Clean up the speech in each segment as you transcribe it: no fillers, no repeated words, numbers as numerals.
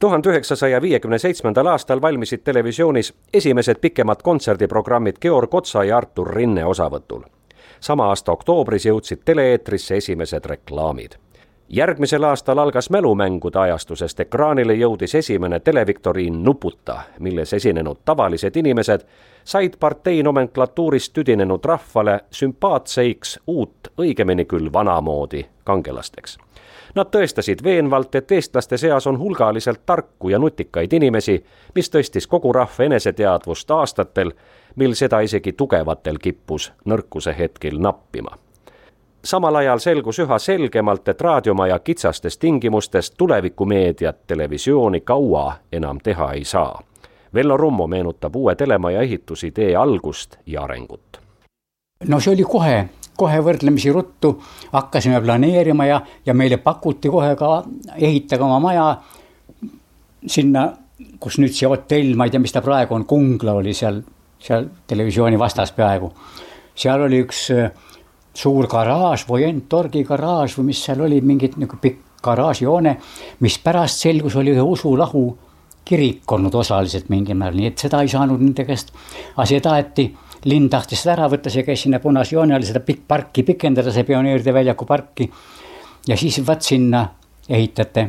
1957. aastal valmisid televisioonis esimesed pikemad kontserdiprogrammid Georg Otsa ja Artur Rinne osavõtul. Sama aasta oktoobris jõudsid tele-eetrisse esimesed reklaamid. Järgmisel aastal algas mälumängude ajastus, sest ekraanile jõudis esimene televiktoriin Nuputa, milles esinenud tavalised inimesed said partei nomenklatuurist tüdinenud rahvale sümpaatseiks uut, õigemini küll vanamoodi kangelasteks. Nad tõestasid veenvalt, et eestlaste seas on hulgaliselt tarku ja nutikaid inimesi, mis tõstis kogu rahva eneseteadvust aastatel, mil seda isegi tugevatel kippus nõrkuse hetkel nappima. Samal ajal selgus üha selgemalt, et raadiomaja kitsastes tingimustes tulevikumeediat televisiooni kaua enam teha ei saa. Vello Rummo meenutab uue telemaja ehitusidee algust ja arengut. No see oli kohe võrdlemisi ruttu, hakkasime planeerima ja meile pakuti kohe ka ehitage oma maja sinna, kus nüüd see hotell, ma ei tea, mis ta praegu on, Kungla oli seal televisiooni vastas peaaegu. Seal oli üks suur garaaž, Vojentorgi garaaž või mis seal oli, mingid nagu pikk garaažijoone, mis pärast selgus oli ühe usulahu kirik olnud osaliselt mingil määral, nii et seda ei saanud nende käest, aga see taheti, linn tahtis seda ära võtta, see käis sinna punase joone oli seda parki pikendada, see Pioneeride väljaku parki ja siis vaat sinna ehitate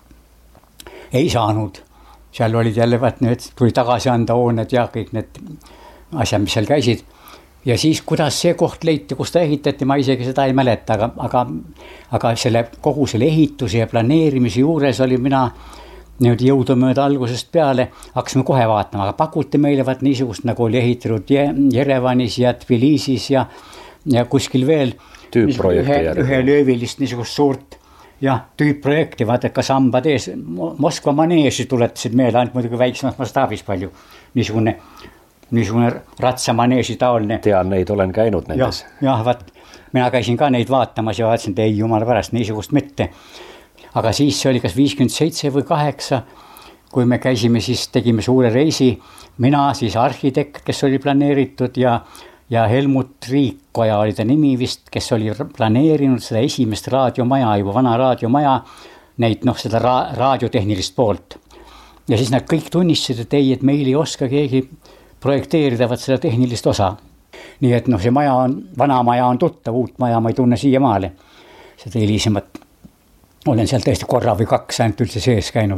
ei saanud. Seal olid jälle nüüd tuli tagasi anda hooned ja kõik need asjad, mis seal käisid. Ja siis, kuidas see koht leiti, kus ta ehitati, ma isegi seda ei mäleta, aga selle kogu selle ehituse ja planeerimise juures oli mina nüüd jõudumööda algusest peale, hakkasime kohe vaatama, aga pakuti meile vaat niisugust, nagu oli ehitatud Jerevanis ja Tbilisis ja kuskil veel ühe löövilist niisugust suurt tüüpprojekti, vaata, et kas hambad ees, Moskva maneesi tuletasid meelde, ainult muidugi väiksemas mastaabis palju, niisugune ratsamaneesi taoline. Tean neid, olen käinud nendes. Jah, vaat, mina käisin ka neid vaatamas ja vaatasin, et ei jumala pärast, niisugust mitte. Aga siis see oli kas 57 või 8, kui me käisime, siis tegime suure reisi, mina siis arhitekt, kes oli planeeritud ja Helmut Riikoja oli ta nimi vist, kes oli planeerinud seda esimest raadiomaja, juba vana raadiomaja, neid seda raadiotehnilist poolt. Ja siis nad kõik tunnistasid, et ei, et meil ei oska keegi projekteerida seda tehnilist osa. Nii et see maja on, vana maja on tuttav, uut maja ma ei tunne siiamaale. Seda hilisemat olen seal tõesti korra või 2 ainult üldse sees käinud.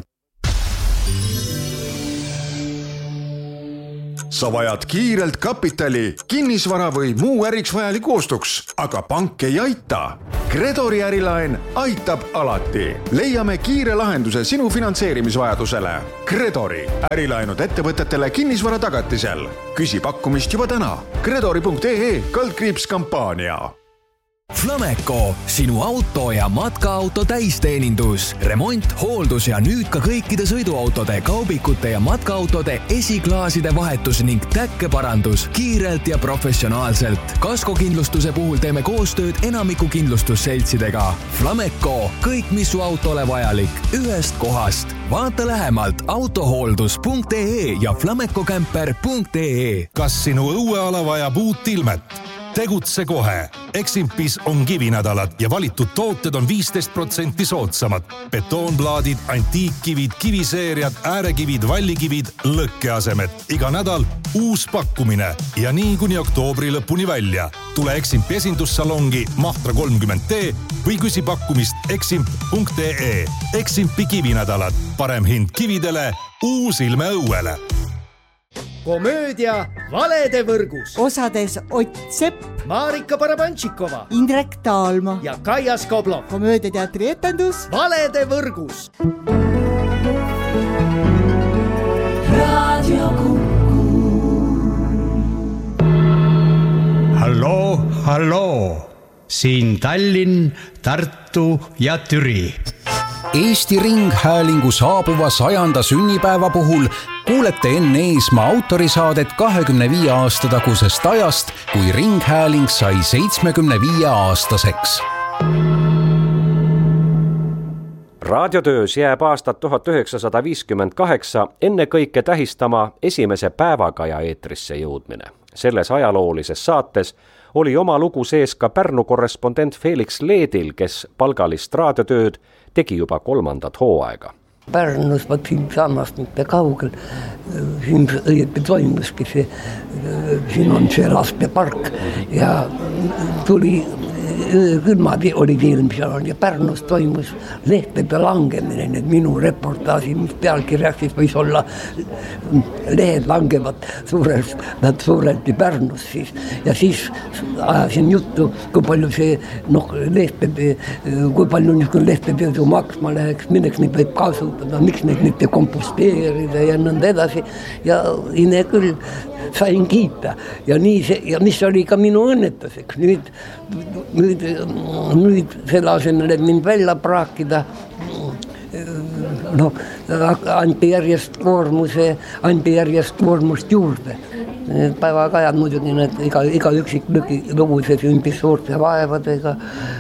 Sa vajad kiirelt kapitali, kinnisvara või muu äriks vajaliku ostuks, aga pank ei aita. Credori ärilaen aitab alati. Leiame kiire lahenduse sinu finantseerimisvajadusele. Credori ärilaenud ettevõtetele kinnisvara tagatisel. Küsi pakkumist juba täna. Credori.ee/kampaania. Flameco, sinu auto ja matkaauto täisteenindus, remont, hooldus ja nüüd ka kõikide sõiduautode, kaubikute ja matkaautode esiklaaside vahetus ning täkkeparandus kiirelt ja professionaalselt. Kaskokindlustuse puhul teeme koostööd enamiku kindlustusseltsidega. Flameco, kõik mis su autole vajalik, ühest kohast. Vaata lähemalt autohooldus.ee ja flamecocamper.ee. Kas sinu õueala vajab uut ilmet? Tegutse kohe. Eximpis on kivinädalad ja valitud tooted on 15% soodsamad. Betoonplaadid, antiikkivid, kiviseeriad, äärekivid, vallikivid, lõkkeasemed. Iga nädal uus pakkumine ja nii kuni oktoobri lõpuni välja. Tule Eximpi esindussalongi Mahtra 30T või küsi pakkumist eximp.ee. Eximpi kivinädalad. Parem hind kividele, uus ilme õuele. Komöödia Valede võrgus. Osades Ott Sepp, Marika Barabantšikova, Indrek Taalma ja Kaia Skoblov. Komöödiateatri etendus Valede võrgus. Radio Kuku. Halloo. Siin Tallinn, Tartu ja Türi. Eesti Ringhäälingu saabuva 100. sünnipäeva puhul kuulete Enn Eesmaa autorisaadet 25 aasta tagusest ajast, kui Ringhääling sai 75 aastaseks. Raadiotöös jääb aastat 1958 enne kõike tähistama esimese päevakaja eetrisse jõudmine. Selles ajaloolises saates oli oma lugu sees ka Pärnu korrespondent Felix Leedil, kes palgalist raadiotööd tegi juba 3. hooaega. Pärnus, vaat siin sammast mitte kaugel, siin õieti toimuski see, siin on see laskepark ja tuli külmad olid ilmselt ja Pärnus toimus lehtede langemine, need minu reportaaži, mis pealkirjas siis võis olla lehed langevad nad suurelti Pärnus siis ja siis ajasin juttu, kui palju see kui palju niisugune lehtede maksma läheks, milleks neid võib kasutada, miks neid mitte komposteerida ja nõnda edasi ja ine küll sain kiita ja nii see, ja mis oli ka minu õnnetuseks, nüüd selle asemel, et mind välja praakida, anti järjest koormust juurde. Päevakajad muidugi need iga üksik lugu, see sündis suurte vaevadega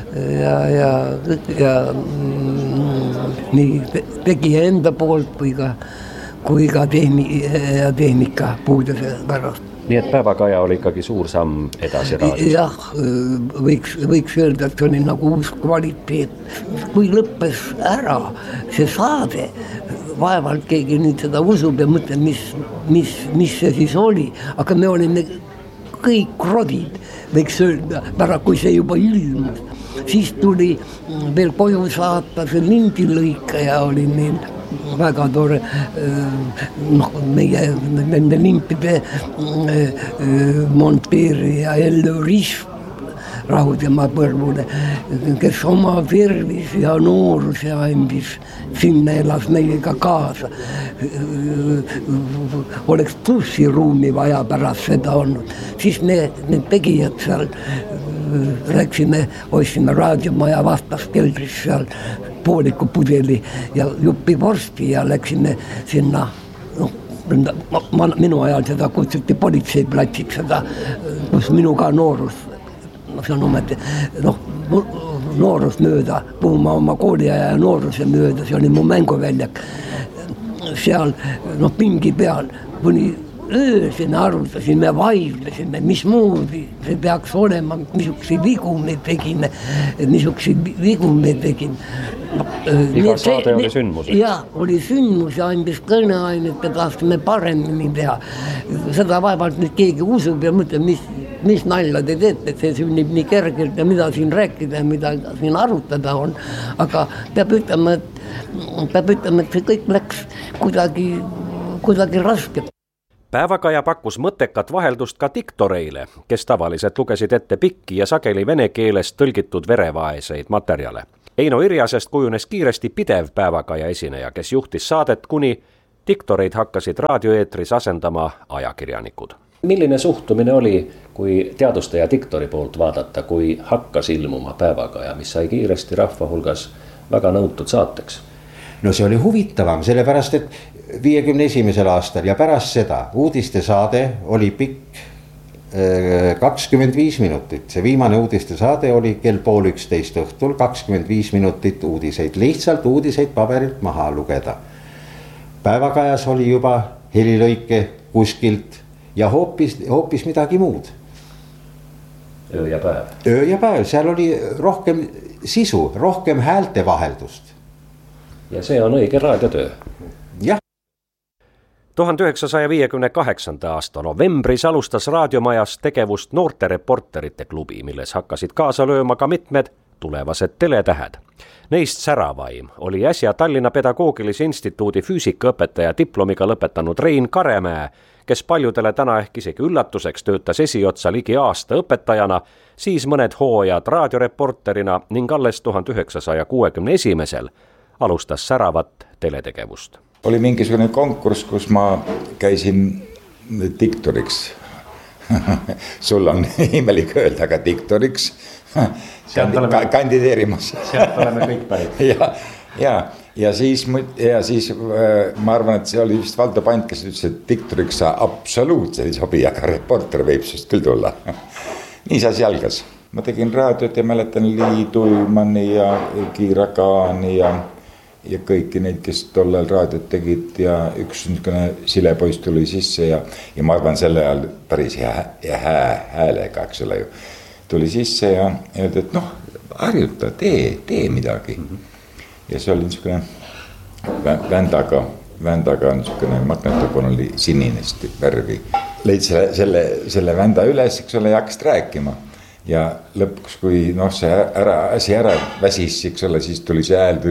ja nii tegija enda poolt kui ka tehnika puuduse pärast. Nii et Päevakaja oli ikkagi suur samm edasi raadios. Jah, võiks öelda, et see oli nagu uus kvaliteet. Kui lõppes ära see saade, vaevalt keegi nüüd seda usub ja mõtleb, mis see siis oli. Aga me olime kõik rodid, võiks öelda, pärast kui see juba ilmus. Siis tuli veel koju saata, see lindilõikaja oli meil väga tore, meie nende limpide monteerija Ello Risp Raudjamaa põrvule, kes oma tervis ja nooruse andis, sinna elas meiega kaasa. Oleks bussiruumi vaja pärast seda olnud. Siis need tegijad seal läksime, ostsime raadiomaja vastas keldris seal pooliku pudeli ja jupi vorsti ja läksime sinna, minu ajal seda kutsuti politseiplatsiks, seda, kus minu ka noorus, see on ometi, noorus mööda, kuhu ma oma kooliaja ja nooruse mööda, see oli mu mänguväljak, seal pingi peal, kuni öösina arutasime, vaidlesime, mismoodi see peaks olema, missuguse vigu me tegime. Iga saade oli sündmus. Jah, oli sündmus ja andis kõneainet ja tahtsime paremini teha. Seda vaevalt nüüd keegi usub ja mõtleb, mis nalja te teete, et see sünnib nii kergelt ja mida siin rääkida ja mida siin arutada on. Aga peab ütlema, et see kõik läks kuidagi raske. Päevakaja pakkus mõttekat vaheldust ka diktoreile, kes tavaliselt lugesid ette pikki ja sageli vene keeles tõlgitud verevaeseid materjale. Eino Irjasest kujunes kiiresti pidev Päevakaja esineja, kes juhtis saadet, kuni diktoreid hakkasid raadioeetris asendama ajakirjanikud. Milline suhtumine oli, kui teaduste ja diktori poolt vaadata, kui hakkas ilmuma Päevakaja, mis sai kiiresti rahva hulgas väga nõutud saateks? No see oli huvitavam, sellepärast, et 51. aastal ja pärast seda uudistesaade oli pikk 25 minutit. See viimane uudistesaade oli kell 10:30 õhtul, 25 minutit uudiseid, lihtsalt uudiseid paberilt maha lugeda. Päevakajas oli juba helilõike kuskilt ja hoopis midagi muud. Öö ja päev. Öö ja päev, seal oli rohkem sisu, rohkem häälte vaheldust. Ja see on õige raadiotöö. Jah. 1958. aasta novembris alustas raadiomajas tegevust noorte reporterite klubi, milles hakkasid kaasa lööma ka mitmed tulevased teletähed. Neist säravaim oli äsja Tallinna Pedagoogilise Instituudi füüsikaõpetaja diplomiga lõpetanud Rein Karemäe, kes paljudele täna ehk isegi üllatuseks töötas esiotsa ligi aasta õpetajana, siis mõned hooajad raadioreporterina ning alles 1961. alustas säravat teletegevust. Oli mingisugune konkurss, kus ma käisin diktoriks. Sul on imelik öelda, aga diktoriks kandideerimas. Sealt oleme kõik pärit. Ja siis ma arvan, et see oli vist Valdo Pant, kes ütles, et diktoriks sa absoluutselt ei sobi, aga reporter võib sest küll tulla. Nii see asi algas. Ma tegin raadiot ja mäletan Lii Tulmani ja Kiira Kaani ja kõiki neid, kes tollel raadiot tegid ja üks silepoiss tuli sisse ja ma arvan selle ajal päris hea häälega, eks ole ju, tuli sisse ja öeldi, et harjuta, tee midagi. Ja see oli niisugune vändaga on niisugune magnetofon oli sinist värvi. Leid selle vända üles, eks ole, ja hakkasid rääkima. Ja lõpuks, kui see asi ära väsis, eks ole, siis tuli see hääl,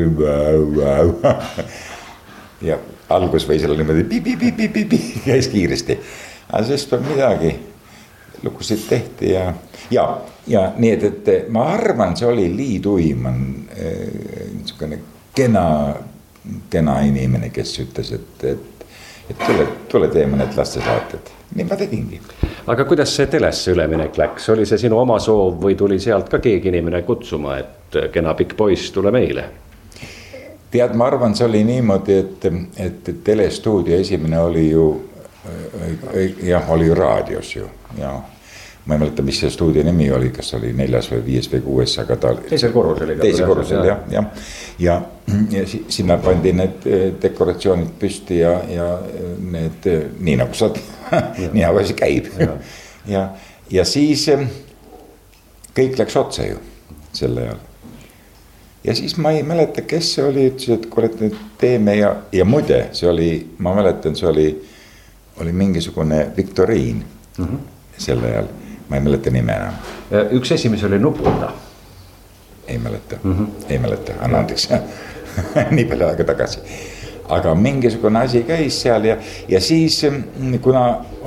ja algus võis olla niimoodi pipi, käis kiiresti. Aga siis peab midagi, lugusid tehti ja nii, et ma arvan, see oli Lee Tuiman, niisugune kena inimene, kes ütles, et tule tee mõned lastesaated. Nii ma tegingi. Aga kuidas see telesse üleminek läks? Oli see sinu oma soov või tuli sealt ka keegi inimene kutsuma, et kena pikk poiss, tule meile? Tead, ma arvan, see oli niimoodi, et telestuudio esimene oli ju, oli ju raadios ju. Ja ma ei mäleta, mis see stuudio nimi oli, kas oli 4. või 5. või 6. aga ta oli teisel korrusel, ja sinna pandi need dekoratsioonid püsti ja need, nii nagu saad, nii nagu see käib. Ja siis kõik läks otse ju selle ajal. Ja siis ma ei mäleta, kes see oli, ütles, et kui nüüd teeme ja muide, see oli, ma mäletan, see oli mingisugune viktoriin selle ajal. Ma ei mäleta nime enam. Üks esimese oli Nuputa. Ei mäleta, anna andeks. Nii palju aega tagasi. Aga mingisugune asi käis seal ja siis, kuna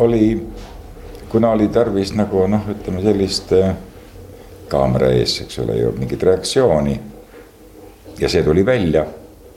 oli tarvis nagu, ütleme sellist kaamera ees, eks ole ju, mingit reaktsiooni ja see tuli välja.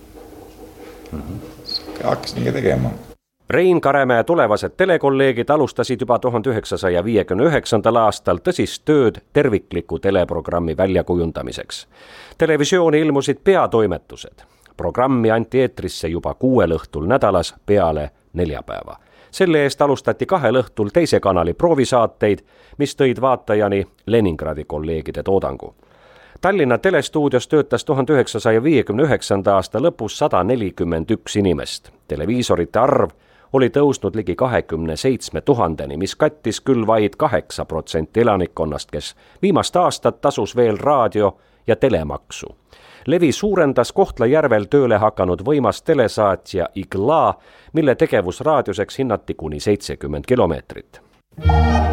Hakkasingi tegema. Rein Karemäe tulevased telekolleegid alustasid juba 1959. aastal tõsist tööd tervikliku teleprogrammi väljakujundamiseks. Televisiooni ilmusid peatoimetused. Programmi anti eetrisse juba 6 õhtul nädalas peale neljapäeva. Selle eest alustati 2 õhtul teise kanali proovisaateid, mis tõid vaatajani Leningradi kolleegide toodangu. Tallinna telestuudios töötas 1959. aasta lõpus 141 inimest. Televiisorite arv oli tõusnud ligi 27 000, mis kattis küll vaid 8% elanikkonnast, kes viimast aastat tasus veel raadio- ja telemaksu. Levi suurendas Kohtla-Järvel tööle hakanud võimas telesaatja Igla, mille tegevus raadioseks hinnati kuni 70 kilomeetrit.